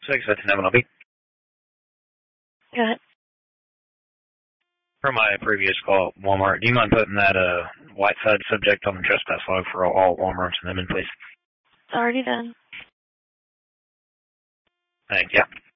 6, that's an MLB. Go ahead. For my previous call at Walmart, do you mind putting that Whiteside subject on the trespass log for all Walmarts and Edmond, please? Already done. Thank you.